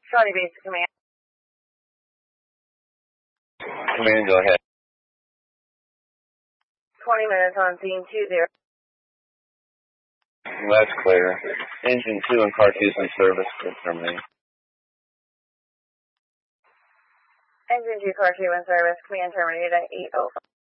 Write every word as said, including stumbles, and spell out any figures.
Charlie Basic Command. Command, go ahead. twenty minutes on scene two zero. That's clear. Engine two and car two is in service. Good terminate. Engine two, car two in service. Command terminated at eight oh five.